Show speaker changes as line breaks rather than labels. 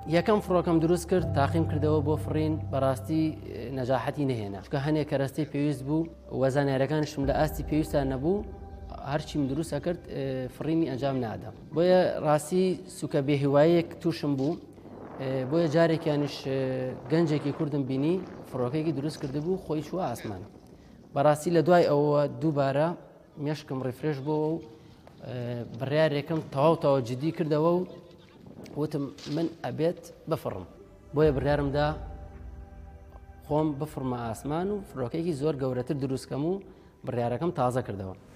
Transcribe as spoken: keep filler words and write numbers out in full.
یەکەم فڕۆکەم دروست کرد تاقیم کردەوە بۆ فڕین بەڕاستی نەجاحەتی نهێنا کە هەنێک کەرەستەی پێویست بوو وەزانێرەکانشم لە ئاستی پێویستان نەبوو هەرچیم دروستە کرد فڕینی ئەنجام نادا بۆیە ڕاستی سوکە بێهیواییەک تووشم بوو بۆیە جارێکیانش گەنجێکی کوردم بینی فڕۆکەیەکی دروست کرده بوو خۆی چووە ئاسمان بەڕاستی لە دوای ئەوە دووبارە مێشکم ڕیفرێش بۆەوە و بڕیارێکم تەواو تەواو جدی کردەوە و وتم من ئەبێت بفڕم بۆیە بڕیارمدا خۆم بفڕمە ئاسمان و فڕۆکەیەکی زۆر گەورەتر دروستکەم و بڕیارەکەم تازە کردەوە.